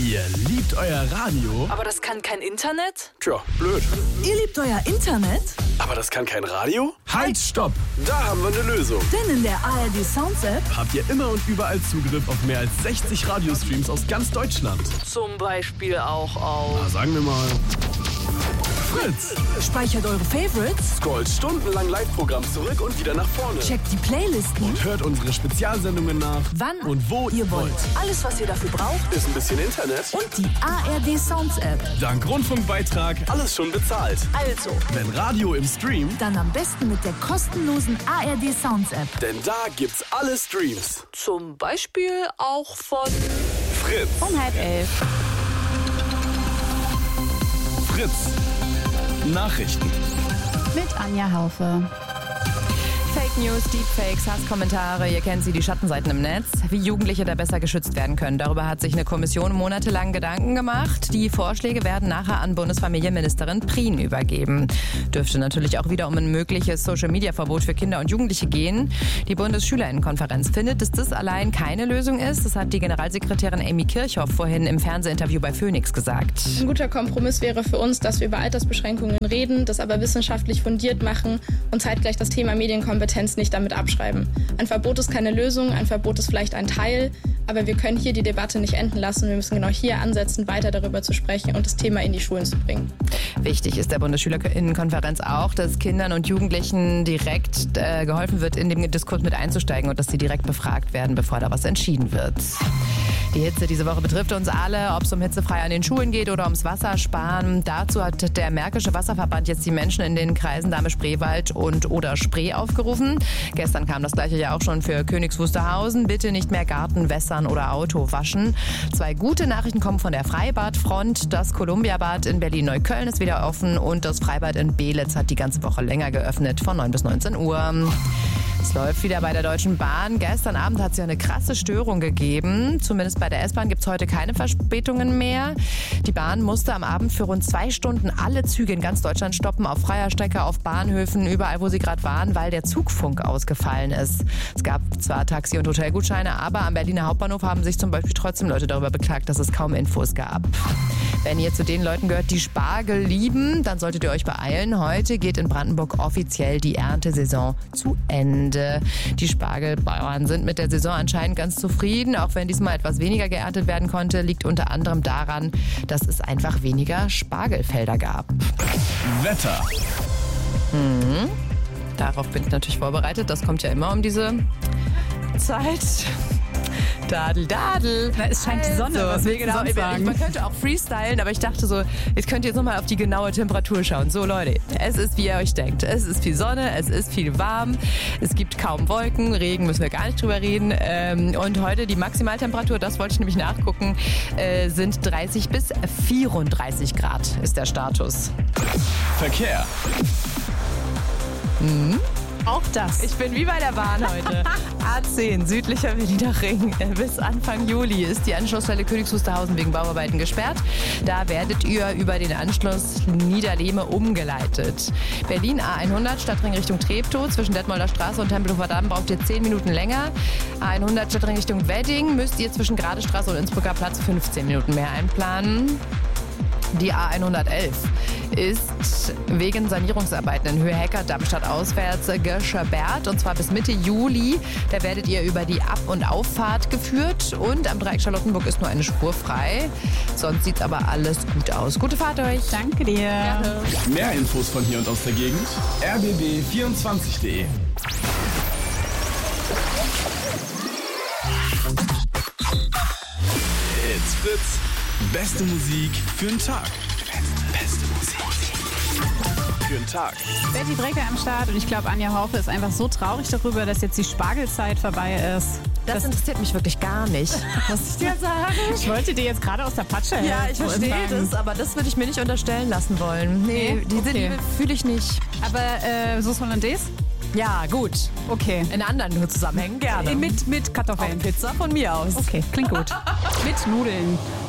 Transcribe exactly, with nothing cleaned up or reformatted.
Ihr liebt euer Radio? Aber das kann kein Internet? Tja, blöd. Ihr liebt euer Internet? Aber das kann kein Radio? Halt, stopp! Da haben wir eine Lösung. Denn in der A R D Sounds App habt ihr immer und überall Zugriff auf mehr als sechzig Radiostreams aus ganz Deutschland. zum Beispiel auch auf Na, sagen wir mal Fritz. Speichert eure Favorites, Scrollt stundenlang Live-Programm zurück und wieder nach vorne. checkt die Playlisten, Und hört unsere Spezialsendungen nach, wann und wo ihr wollt. Alles, was ihr dafür braucht Ist ein bisschen Internet und die A R D Sounds App. dank Rundfunkbeitrag alles schon bezahlt. Also, Wenn Radio im Stream, dann am besten mit der kostenlosen A R D Sounds App. denn da gibt's alle Streams. Zum Beispiel auch von Fritz. Um halb elf. Fritz. Nachrichten. Mit Anja Haufe. Fake News, Deepfakes, Hasskommentare, ihr kennt sie, die Schattenseiten im Netz. Wie Jugendliche da besser geschützt werden können. Darüber hat sich eine Kommission monatelang Gedanken gemacht. Die Vorschläge werden nachher an Bundesfamilienministerin Prien übergeben. Dürfte natürlich auch wieder um ein mögliches Social-Media-Verbot für Kinder und Jugendliche gehen. Die Bundesschülerinnenkonferenz findet, dass das allein keine Lösung ist. Das hat die Generalsekretärin Amy Kirchhoff vorhin im Fernsehinterview bei Phoenix gesagt. Ein guter Kompromiss wäre für uns, dass wir über Altersbeschränkungen reden, das aber wissenschaftlich fundiert machen und zeitgleich das Thema Medienkompetenz nicht damit abschreiben. Ein Verbot ist keine Lösung, ein Verbot ist vielleicht ein Teil, aber wir können hier die Debatte nicht enden lassen. Wir müssen genau hier ansetzen, weiter darüber zu sprechen und das Thema in die Schulen zu bringen. Wichtig ist der Bundesschülerinnenkonferenz auch, dass Kindern und Jugendlichen direkt äh, geholfen wird, in den Diskurs mit einzusteigen und dass sie direkt befragt werden, bevor da was entschieden wird. Die Hitze diese Woche betrifft uns alle, ob es um hitzefrei an den Schulen geht oder ums Wassersparen. Dazu hat der Märkische Wasserverband jetzt die Menschen in den Kreisen Dahme-Spreewald und oder Spree aufgerufen. Gestern kam das gleiche ja auch schon für Königs Wusterhausen. Bitte nicht mehr Garten wässern oder Auto waschen. Zwei gute Nachrichten kommen von der Freibadfront. Das Columbiabad in Berlin-Neukölln ist wieder offen und das Freibad in Belitz hat die ganze Woche länger geöffnet, von neun bis neunzehn Uhr. Es läuft wieder bei der Deutschen Bahn. Gestern Abend hat es ja eine krasse Störung gegeben. Zumindest bei der S-Bahn gibt es heute keine Verspätungen mehr. Die Bahn musste am Abend für rund zwei Stunden alle Züge in ganz Deutschland stoppen, auf freier Strecke, auf Bahnhöfen, überall, wo sie gerade waren, weil der Zugfunk ausgefallen ist. Es gab zwar Taxi- und Hotelgutscheine, aber am Berliner Hauptbahnhof haben sich zum Beispiel trotzdem Leute darüber beklagt, dass es kaum Infos gab. Wenn ihr zu den Leuten gehört, die Spargel lieben, dann solltet ihr euch beeilen. Heute geht in Brandenburg offiziell die Erntesaison zu Ende. Die Spargelbauern sind mit der Saison anscheinend ganz zufrieden. Auch wenn diesmal etwas weniger geerntet werden konnte, liegt unter anderem daran, dass es einfach weniger Spargelfelder gab. Wetter. Mhm. Darauf bin ich natürlich vorbereitet. Das kommt ja immer um diese Zeit. Dadel, dadel. Na, es scheint die Sonne, was wegen willst du sonst sagen? Man könnte auch freestylen, aber ich dachte so, jetzt könnt ihr jetzt nochmal auf die genaue Temperatur schauen. So Leute, es ist wie ihr euch denkt. Es ist viel Sonne, es ist viel warm, es gibt kaum Wolken, Regen müssen wir gar nicht drüber reden. Ähm, und heute die Maximaltemperatur, das wollte ich nämlich nachgucken, äh, sind dreißig bis vierunddreißig Grad ist der Status. Verkehr. Mhm. Auch das. Ich bin wie bei der Bahn heute. A zehn, südlicher Berliner Ring. Bis Anfang Juli ist die Anschlussstelle Königs Wusterhausen wegen Bauarbeiten gesperrt. Da werdet ihr über den Anschluss Niederlehme umgeleitet. Berlin A hundert, Stadtring Richtung Treptow. Zwischen Detmolder Straße und Tempelhofer Damm braucht ihr zehn Minuten länger. A hundert, Stadtring Richtung Wedding, müsst ihr zwischen Gradestraße und Innsbrucker Platz fünfzehn Minuten mehr einplanen. Die A hundertelf ist wegen Sanierungsarbeiten in Höhe Hecker-Darmstadt auswärts gesperrt und zwar bis Mitte Juli. Da werdet ihr über die Ab- und Auffahrt geführt und am Dreieck Charlottenburg ist nur eine Spur frei. Sonst sieht aber alles gut aus. Gute Fahrt euch. Danke dir. Gerne. Mehr Infos von hier und aus der Gegend. r b b vierundzwanzig punkt de It's Fritz. Beste Musik für den Tag. Beste Musik für den Tag. Betty Brecker am Start und ich glaube, Anja Haufe ist einfach so traurig darüber, dass jetzt die Spargelzeit vorbei ist. Das interessiert mich wirklich gar nicht, muss ich dir sagen. Ich wollte dir jetzt gerade aus der Patsche helfen. Ja, ich verstehe das, aber das würde ich mir nicht unterstellen lassen wollen. Nee, Nee? diese Okay. Liebe fühle ich nicht. Aber äh, Sauce Hollandaise? Ja, gut. Okay. In anderen Zusammenhängen gerne. Mit, mit Auf Kartoffeln. Pizza von mir aus. Okay, klingt gut. Mit Nudeln.